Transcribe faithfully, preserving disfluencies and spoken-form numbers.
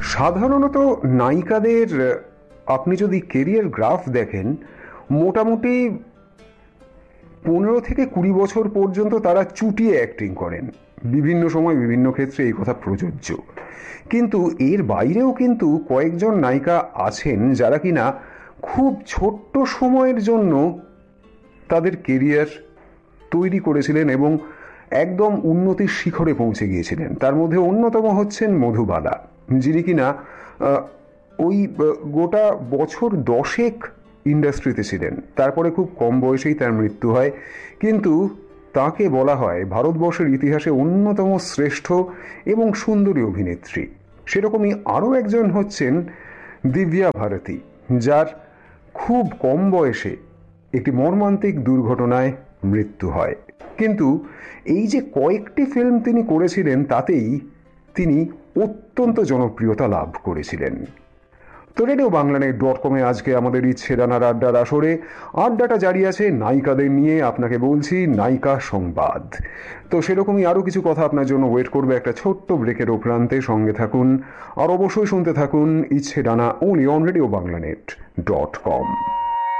সাধারণত নায়িকাদের আপনি যদি কেরিয়ার গ্রাফ দেখেন, মোটামুটি পনেরো থেকে কুড়ি বছর পর্যন্ত তারা চুটিয়ে অ্যাক্টিং করেন। বিভিন্ন সময় বিভিন্ন ক্ষেত্রে এই কথা প্রযোজ্য, কিন্তু এর বাইরেও কিন্তু কয়েকজন নায়িকা আছেন যারা কিনা খুব ছোট্ট সময়ের জন্য তাদের কেরিয়ার তৈরি করেছিলেন এবং একদম উন্নতির শিখরে পৌঁছে গিয়েছিলেন। তার মধ্যে অন্যতম হচ্ছেন মধুবালা, যিনি কিনা ওই গোটা বছর দশেক ইন্ডাস্ট্রিতে ছিলেন। তারপরে খুব কম বয়সেই তার মৃত্যু হয়, কিন্তু তাকে বলা হয় ভারতবর্ষের ইতিহাসে অন্যতম শ্রেষ্ঠ এবং সুন্দরী অভিনেত্রী। সেরকমই আরও একজন হচ্ছেন দিব্যা ভারতী, যার খুব কম বয়সে একটি মর্মান্তিক দুর্ঘটনায় মৃত্যু হয়। কিন্তু এই যে কয়েকটি ফিল্ম তিনি করেছিলেন, তাতেই তিনি অত্যন্ত জনপ্রিয়তা লাভ করেছিলেন। তো রেডিও বাংলানেট ডট কমে আজকে আমাদের ইচ্ছে ডানার আড্ডার আসরে আড্ডাটা জারি আছে নায়িকাদের নিয়ে। আপনাকে বলছি নায়িকা সংবাদ। তো সেরকমই আরও কিছু কথা আপনার জন্য ওয়েট করবে একটা ছোট্ট ব্রেকের প্রান্তে। সঙ্গে থাকুন আর অবশ্যই শুনতে থাকুন ইচ্ছে ডানা only on radio বাংলানেট dot com.